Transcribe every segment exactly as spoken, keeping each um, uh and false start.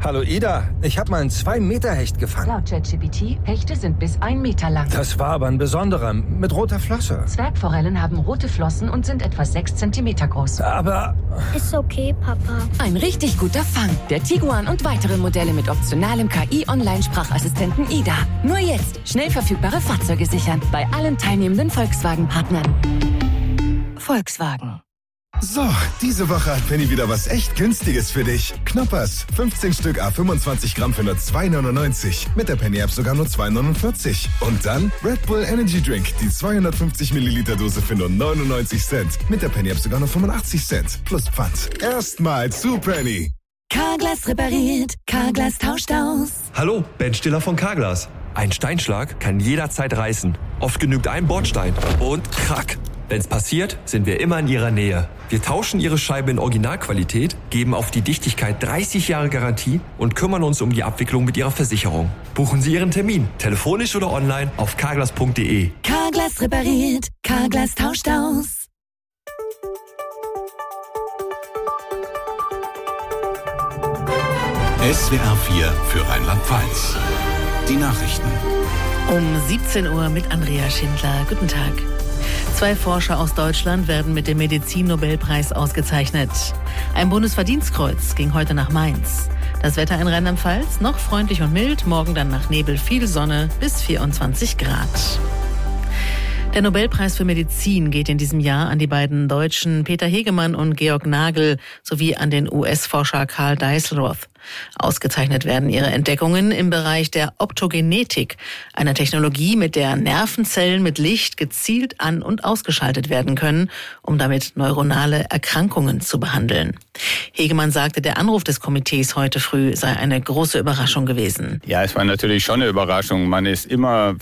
Hallo Ida, ich habe mal einen zwei Meter Hecht gefangen. Laut ChatGPT, Hechte sind bis ein Meter lang. Das war aber ein besonderer, mit roter Flosse. Zwergforellen haben rote Flossen und sind etwa sechs Zentimeter groß. Aber... Ist okay, Papa. Ein richtig guter Fang. Der Tiguan und weitere Modelle mit optionalem K I-Online-Sprachassistenten Ida. Nur jetzt schnell verfügbare Fahrzeuge sichern bei allen teilnehmenden Volkswagen-Partnern. Volkswagen. So, diese Woche hat Penny wieder was echt Günstiges für dich. Knoppers, fünfzehn Stück à fünfundzwanzig Gramm für nur zwei neunundneunzig. Mit der Penny-App sogar nur zwei neunundvierzig. Und dann Red Bull Energy Drink, die zweihundertfünfzig Milliliter Dose für nur neunundneunzig Cent. Mit der Penny-App sogar nur fünfundachtzig Cent. Plus Pfand. Erstmal zu Penny. Carglass repariert, Carglass tauscht aus. Hallo, Ben Stiller von Carglass. Ein Steinschlag kann jederzeit reißen. Oft genügt ein Bordstein und krack. Wenn's passiert, sind wir immer in Ihrer Nähe. Wir tauschen Ihre Scheibe in Originalqualität, geben auf die Dichtigkeit dreißig Jahre Garantie und kümmern uns um die Abwicklung mit Ihrer Versicherung. Buchen Sie Ihren Termin, telefonisch oder online auf carglass punkt de. Carglass repariert, Carglass tauscht aus. S W R vier für Rheinland-Pfalz. Die Nachrichten. Um siebzehn Uhr mit Andrea Schindler. Guten Tag. Zwei Forscher aus Deutschland werden mit dem Medizin-Nobelpreis ausgezeichnet. Ein Bundesverdienstkreuz ging heute nach Mainz. Das Wetter in Rheinland-Pfalz noch freundlich und mild, morgen dann nach Nebel viel Sonne bis vierundzwanzig Grad. Der Nobelpreis für Medizin geht in diesem Jahr an die beiden Deutschen Peter Hegemann und Georg Nagel sowie an den U S-Forscher Carl Deisselroth. Ausgezeichnet werden ihre Entdeckungen im Bereich der Optogenetik, einer Technologie, mit der Nervenzellen mit Licht gezielt an- und ausgeschaltet werden können, um damit neuronale Erkrankungen zu behandeln. Hegemann sagte, der Anruf des Komitees heute früh sei eine große Überraschung gewesen. Ja, es war natürlich schon eine Überraschung. Man ist immer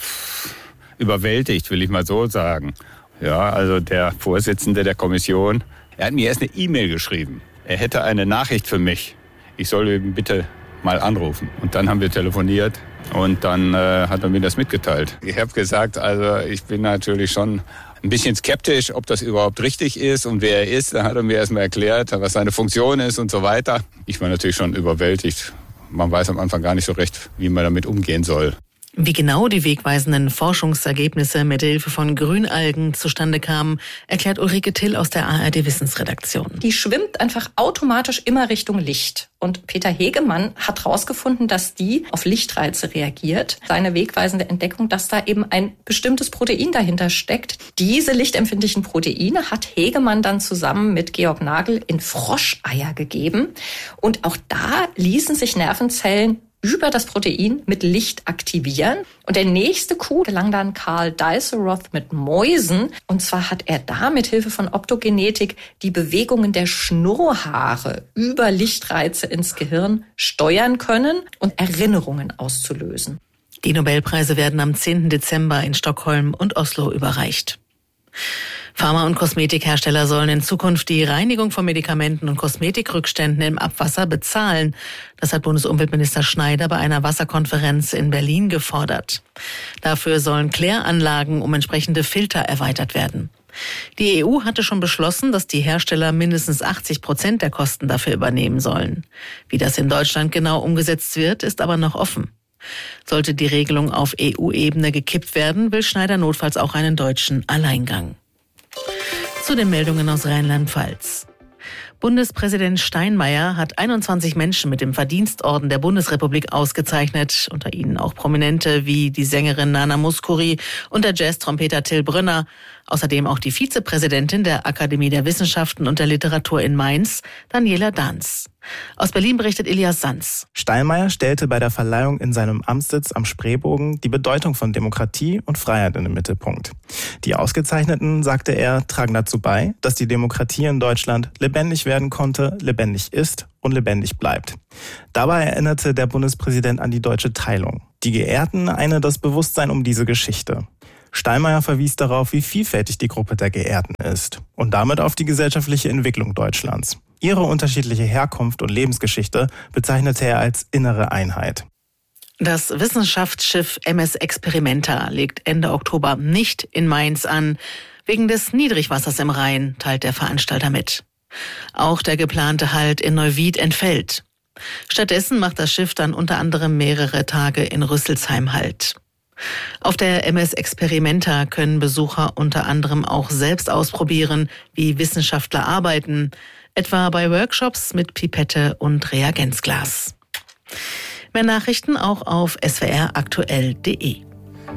überwältigt, will ich mal so sagen. Ja, also der Vorsitzende der Kommission, er hat mir erst eine E-Mail geschrieben. Er hätte eine Nachricht für mich. Ich soll ihn bitte mal anrufen. Und dann haben wir telefoniert und dann äh, hat er mir das mitgeteilt. Ich habe gesagt, also ich bin natürlich schon ein bisschen skeptisch, ob das überhaupt richtig ist und wer er ist. Dann hat er mir erstmal erklärt, was seine Funktion ist und so weiter. Ich war natürlich schon überwältigt. Man weiß am Anfang gar nicht so recht, wie man damit umgehen soll. Wie genau die wegweisenden Forschungsergebnisse mit Hilfe von Grünalgen zustande kamen, erklärt Ulrike Till aus der A R D-Wissensredaktion. Die schwimmt einfach automatisch immer Richtung Licht. Und Peter Hegemann hat herausgefunden, dass die auf Lichtreize reagiert. Seine wegweisende Entdeckung, dass da eben ein bestimmtes Protein dahinter steckt. Diese lichtempfindlichen Proteine hat Hegemann dann zusammen mit Georg Nagel in Froscheier gegeben. Und auch da ließen sich Nervenzellen über das Protein mit Licht aktivieren. Und der nächste Coup gelang dann Carl Deisselroth mit Mäusen. Und zwar hat er da mit Hilfe von Optogenetik die Bewegungen der Schnurrhaare über Lichtreize ins Gehirn steuern können und Erinnerungen auszulösen. Die Nobelpreise werden am zehnten Dezember in Stockholm und Oslo überreicht. Pharma- und Kosmetikhersteller sollen in Zukunft die Reinigung von Medikamenten und Kosmetikrückständen im Abwasser bezahlen. Das hat Bundesumweltminister Schneider bei einer Wasserkonferenz in Berlin gefordert. Dafür sollen Kläranlagen um entsprechende Filter erweitert werden. Die E U hatte schon beschlossen, dass die Hersteller mindestens achtzig Prozent der Kosten dafür übernehmen sollen. Wie das in Deutschland genau umgesetzt wird, ist aber noch offen. Sollte die Regelung auf E U-Ebene gekippt werden, will Schneider notfalls auch einen deutschen Alleingang. Zu den Meldungen aus Rheinland-Pfalz. Bundespräsident Steinmeier hat einundzwanzig Menschen mit dem Verdienstorden der Bundesrepublik ausgezeichnet, unter ihnen auch Prominente wie die Sängerin Nana Mouskouri und der Jazz-Trompeter Till Brünner, außerdem auch die Vizepräsidentin der Akademie der Wissenschaften und der Literatur in Mainz, Daniela Danz. Aus Berlin berichtet Elias Sanz. Steinmeier stellte bei der Verleihung in seinem Amtssitz am Spreebogen die Bedeutung von Demokratie und Freiheit in den Mittelpunkt. Die Ausgezeichneten, sagte er, tragen dazu bei, dass die Demokratie in Deutschland lebendig werden konnte, lebendig ist und lebendig bleibt. Dabei erinnerte der Bundespräsident an die deutsche Teilung. Die Geehrten eine das Bewusstsein um diese Geschichte. Steinmeier verwies darauf, wie vielfältig die Gruppe der Geehrten ist und damit auf die gesellschaftliche Entwicklung Deutschlands. Ihre unterschiedliche Herkunft und Lebensgeschichte bezeichnete er als innere Einheit. Das Wissenschaftsschiff M S Experimenta legt Ende Oktober nicht in Mainz an, wegen des Niedrigwassers im Rhein, teilt der Veranstalter mit. Auch der geplante Halt in Neuwied entfällt. Stattdessen macht das Schiff dann unter anderem mehrere Tage in Rüsselsheim Halt. Auf der M S Experimenta können Besucher unter anderem auch selbst ausprobieren, wie Wissenschaftler arbeiten, etwa bei Workshops mit Pipette und Reagenzglas. Mehr Nachrichten auch auf s w r aktuell punkt d e.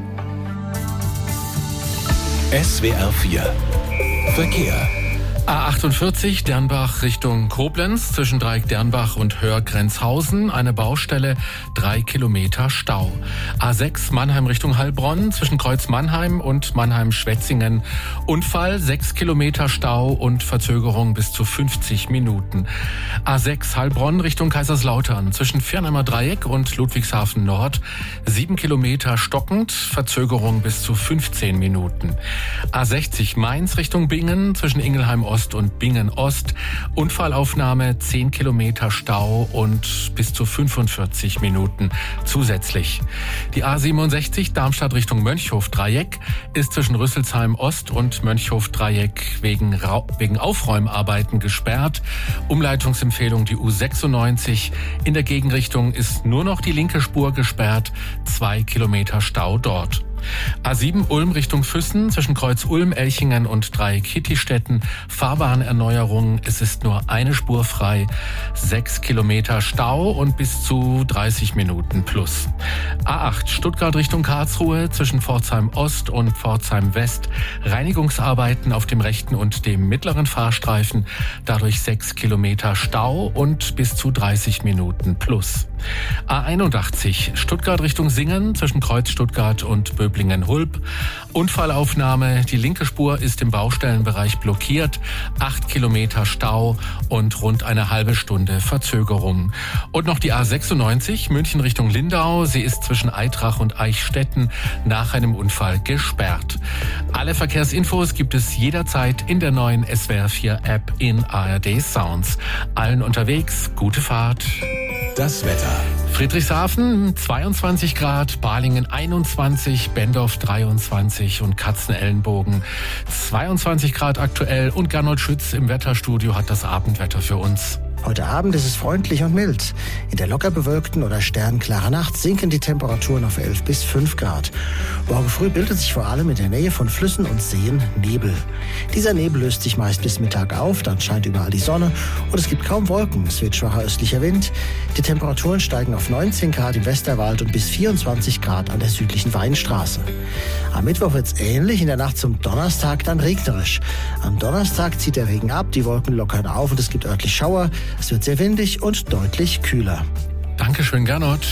S W R vier Verkehr. A achtundvierzig Dernbach Richtung Koblenz zwischen Dreieck Dernbach und Hörgrenzhausen eine Baustelle, drei Kilometer Stau. A sechs Mannheim Richtung Heilbronn zwischen Kreuz Mannheim und Mannheim-Schwetzingen Unfall, sechs Kilometer Stau und Verzögerung bis zu fünfzig Minuten. A sechs Heilbronn Richtung Kaiserslautern zwischen Viernheimer Dreieck und Ludwigshafen Nord sieben Kilometer stockend, Verzögerung bis zu fünfzehn Minuten. A sechzig Mainz Richtung Bingen zwischen Ingelheim Ost und Bingen Ost. Unfallaufnahme, zehn Kilometer Stau und bis zu fünfundvierzig Minuten zusätzlich. Die A siebenundsechzig Darmstadt Richtung Mönchhof-Dreieck ist zwischen Rüsselsheim Ost und Mönchhof-Dreieck wegen, Ra- wegen Aufräumarbeiten gesperrt. Umleitungsempfehlung die U sechsundneunzig. In der Gegenrichtung ist nur noch die linke Spur gesperrt. Zwei Kilometer Stau dort. A sieben Ulm Richtung Füssen zwischen Kreuz Ulm, Elchingen und Dreieck Hittistetten. Fahrbahnerneuerung, es ist nur eine Spur frei. Sechs Kilometer Stau und bis zu dreißig Minuten plus. A acht Stuttgart Richtung Karlsruhe zwischen Pforzheim Ost und Pforzheim West. Reinigungsarbeiten auf dem rechten und dem mittleren Fahrstreifen. Dadurch sechs Kilometer Stau und bis zu dreißig Minuten plus. A einundachtzig Stuttgart Richtung Singen zwischen Kreuz Stuttgart und Böblingen-Hulb. Unfallaufnahme, die linke Spur ist im Baustellenbereich blockiert. Acht Kilometer Stau und rund eine halbe Stunde Verzögerung. Und noch die A sechsundneunzig München Richtung Lindau. Sie ist zwischen Eitrach und Eichstätten nach einem Unfall gesperrt. Alle Verkehrsinfos gibt es jederzeit in der neuen S W R vier App in A R D Sounds. Allen unterwegs, gute Fahrt. Das Wetter. Friedrichshafen zweiundzwanzig Grad, Balingen einundzwanzig, Bendorf dreiundzwanzig und Katzenellenbogen zweiundzwanzig Grad aktuell und Gernot Schütz im Wetterstudio hat das Abendwetter für uns. Heute Abend ist es freundlich und mild. In der locker bewölkten oder sternklaren Nacht sinken die Temperaturen auf elf bis fünf Grad. Morgen früh bildet sich vor allem in der Nähe von Flüssen und Seen Nebel. Dieser Nebel löst sich meist bis Mittag auf, dann scheint überall die Sonne und es gibt kaum Wolken. Es wird schwacher östlicher Wind. Die Temperaturen steigen auf neunzehn Grad im Westerwald und bis vierundzwanzig Grad an der südlichen Weinstraße. Am Mittwoch wird es ähnlich, in der Nacht zum Donnerstag dann regnerisch. Am Donnerstag zieht der Regen ab, die Wolken lockern auf und es gibt örtlich Schauer. Es wird sehr windig und deutlich kühler. Dankeschön, Gernot.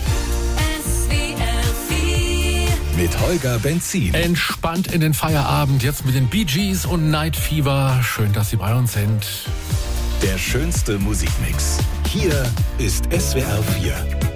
Mit Holger Benzin. Entspannt in den Feierabend, jetzt mit den Bee Gees und Night Fever. Schön, dass Sie bei uns sind. Der schönste Musikmix. Hier ist S W R vier.